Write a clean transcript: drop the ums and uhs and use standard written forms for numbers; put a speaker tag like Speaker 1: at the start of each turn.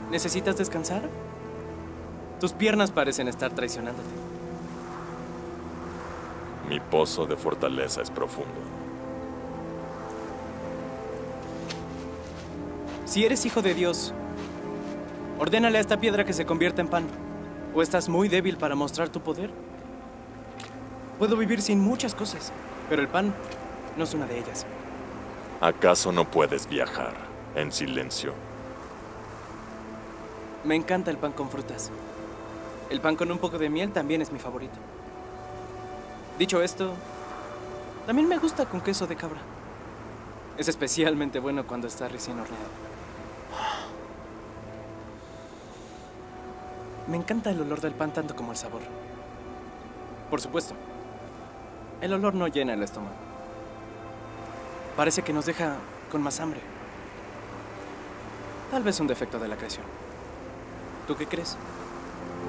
Speaker 1: ¿Necesitas descansar? Tus piernas parecen estar traicionándote.
Speaker 2: Mi pozo de fortaleza es profundo.
Speaker 1: Si eres hijo de Dios, ordénale a esta piedra que se convierta en pan. ¿O estás muy débil para mostrar tu poder? Puedo vivir sin muchas cosas, pero el pan no es una de ellas.
Speaker 2: ¿Acaso no puedes viajar en silencio?
Speaker 1: Me encanta el pan con frutas. El pan con un poco de miel también es mi favorito. Dicho esto, también me gusta con queso de cabra. Es especialmente bueno cuando está recién horneado. Me encanta el olor del pan tanto como el sabor. Por supuesto, el olor no llena el estómago. Parece que nos deja con más hambre. Tal vez un defecto de la creación. ¿Tú qué crees?